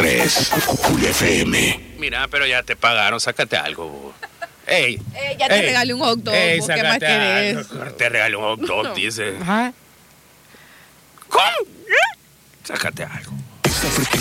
93. Cool FM. Mira, pero ya te pagaron, sácate algo. Ey, ya te regalé un hot dog. Ey, ¿Qué más querés? Te regalé un hot dog, dice. Ajá. ¿Cómo? Sácate algo.